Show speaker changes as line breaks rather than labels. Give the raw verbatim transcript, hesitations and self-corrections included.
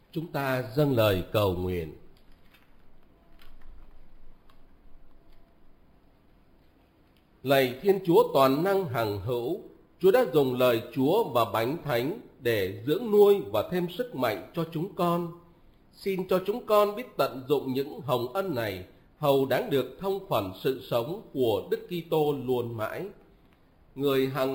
Chúng ta dâng lời cầu nguyện. Lạy Thiên Chúa toàn năng hằng hữu, Chúa đã dùng lời Chúa và bánh thánh để dưỡng nuôi và thêm sức mạnh cho chúng con. Xin cho chúng con biết tận dụng những hồng ân này, hầu đáng được thông thuận sự sống của Đức Kitô luôn mãi. Người hằng